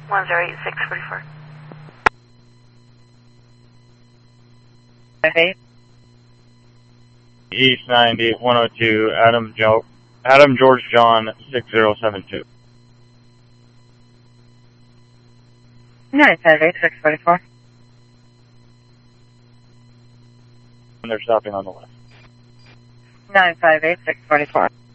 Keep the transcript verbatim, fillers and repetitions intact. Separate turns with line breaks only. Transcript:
one zero eight six four four.
five eight.
East ninety, one oh two, Adam, jo Adam George John, six zero seven two.
nine five eight six four four.
And they're stopping on the left.
nine five eight six four four.